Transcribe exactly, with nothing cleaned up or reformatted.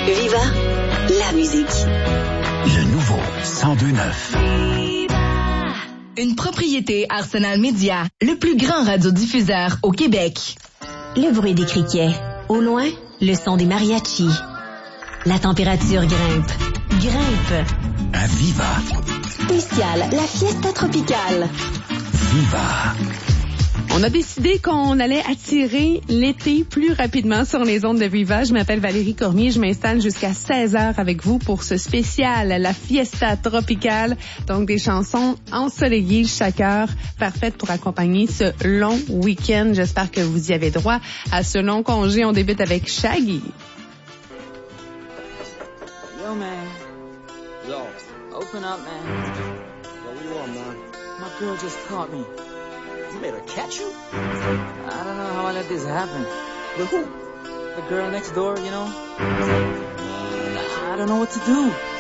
Viva, la musique. Le nouveau cent deux neuf. Une propriété Arsenal Média, le plus grand radiodiffuseur au Québec. Le bruit des criquets. Au loin, le son des mariachis. La température grimpe. Grimpe. À Viva. Spécial, la fiesta tropicale. Viva. On a décidé qu'on allait attirer l'été plus rapidement sur les ondes de Viva. Je m'appelle Valérie Cormier. Je m'installe jusqu'à seize heures avec vous pour ce spécial, la fiesta tropicale. Donc, des chansons ensoleillées chaque heure, parfaites pour accompagner ce long week-end. J'espère que vous y avez droit à ce long congé. On débute avec Shaggy. Yo, man. Yo, open up, man. Yo, what you want, man? My girl just caught me. You made her catch you? I don't know how I let this happen. With who? The girl next door, you know? I don't know what to do.